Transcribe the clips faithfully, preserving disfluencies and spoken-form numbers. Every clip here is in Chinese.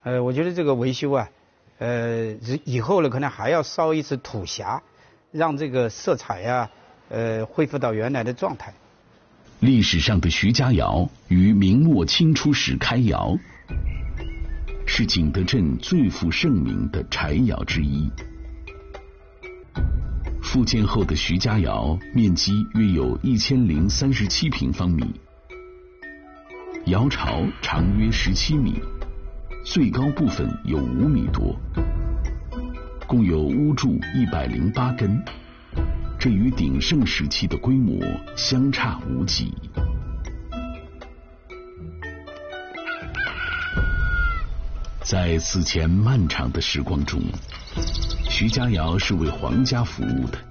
呃，我觉得这个维修啊，呃，以后呢可能还要烧一次土匣，让这个色彩呀、啊，呃，恢复到原来的状态。 历史上的徐家窑于明末清初时开窑，是景德镇最负盛名的柴窑之一。复建后的徐家窑面积约有一千零三十七平方米，窑巢长约十七米，最高部分有五米多，共有屋柱一百零八根，这与鼎盛时期的规模相差无几。在此前漫长的时光中，徐家窑是为皇家服务的。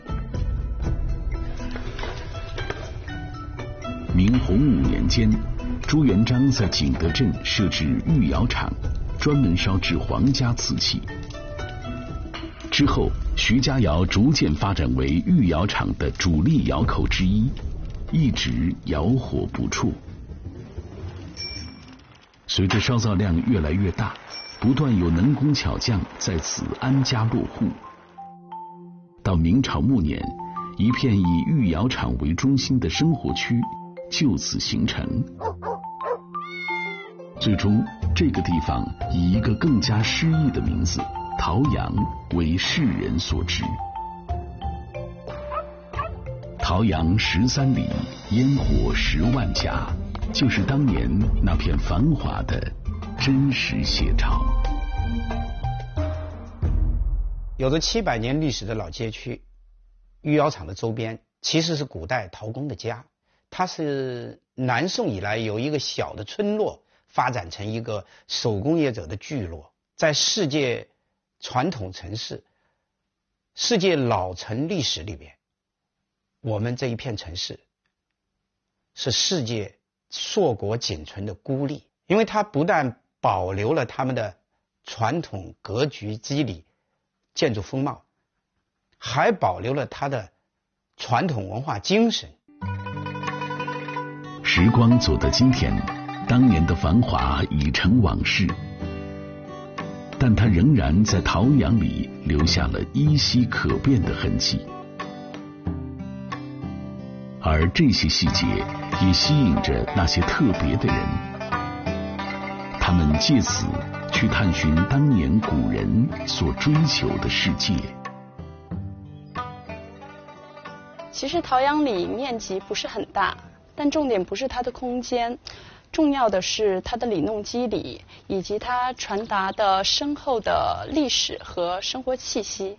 明洪武年间，朱元璋在景德镇设置御窑厂，专门烧制皇家瓷器。之后，徐家窑逐渐发展为御窑厂的主力窑口之一，一直窑火不辍。随着烧造量越来越大，不断有能工巧匠在此安家落户。到明朝末年，一片以御窑厂为中心的生活区就此形成。最终，这个地方以一个更加诗意的名字陶阳为世人所知。陶阳十三里，烟火十万家，就是当年那片繁华的真实写照。 有着七百年历史的老街区，御窑厂的周边其实是古代陶工的家。它是南宋以来由一个小的村落发展成一个手工业者的聚落，在世界传统城市、世界老城历史里边，我们这一片城市是世界硕果仅存的孤立，因为它不但保留了他们的传统格局肌理、建筑风貌，还保留了它的传统文化精神。 时光走到今天，当年的繁华已成往事，但它仍然在陶阳里留下了依稀可辨的痕迹。而这些细节也吸引着那些特别的人，他们借此去探寻当年古人所追求的世界。 其实陶阳里面积不是很大，但重点不是它的空间，重要的是它的里弄肌理，以及它传达的深厚的历史和生活气息。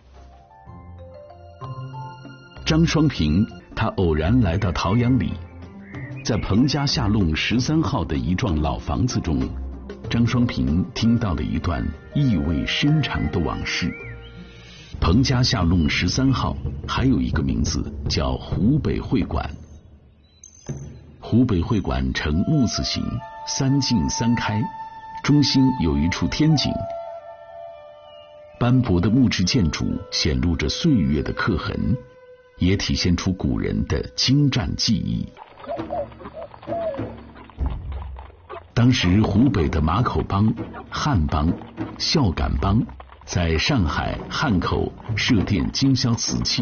张双平他偶然来到陶阳里，在彭家下弄十三号的一幢老房子中，张双平听到了一段意味深长的往事。彭家下弄十三号还有一个名字叫湖北会馆。湖北会馆呈木字形，三进三开，中心有一处天井。斑驳的木质建筑显露着岁月的刻痕，也体现出古人的精湛技艺。当时湖北的马口帮、汉帮、孝感帮在上海汉口设店经销瓷器，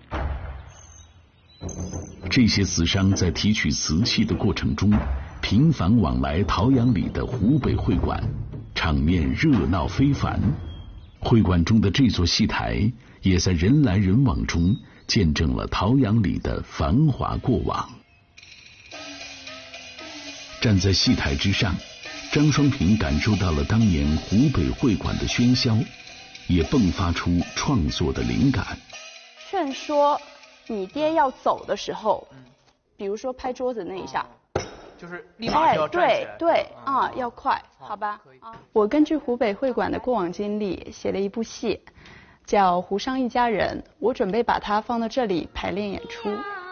这些瓷商在提取瓷器的过程中，频繁往来陶阳里的湖北会馆，场面热闹非凡。会馆中的这座戏台，也在人来人往中见证了陶阳里的繁华过往。站在戏台之上，张双平感受到了当年湖北会馆的喧嚣，也迸发出创作的灵感。 劝说你爹要走的时候，比如说拍桌子那一下， 就是立马就要站起来。 哎、对对啊，要快，好吧？啊，我根据湖北会馆的过往经历写了一部戏，叫《湖上一家人》，我准备把它放到这里排练演出。